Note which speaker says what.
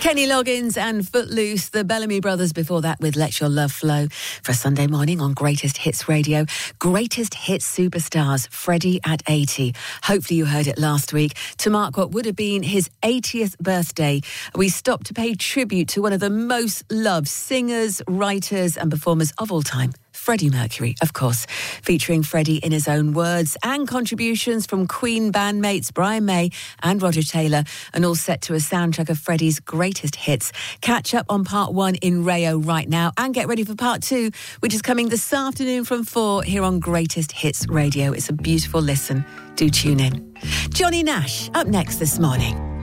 Speaker 1: Kenny Loggins and Footloose, the Bellamy Brothers before that with Let Your Love Flow. For a Sunday morning on Greatest Hits Radio, Greatest Hits Superstars, Freddie at 80. Hopefully you heard it last week. To mark what would have been his 80th birthday, we stopped to pay tribute to one of the most loved singers, writers and performers of all time. Freddie Mercury, of course, featuring Freddie in his own words and contributions from Queen bandmates Brian May and Roger Taylor, and all set to a soundtrack of Freddie's greatest hits. Catch up on part 1 in Rayo right now and get ready for part 2, which is coming this afternoon from 4 here on Greatest Hits Radio. It's a beautiful listen. Do tune in. Johnny Nash up next this morning.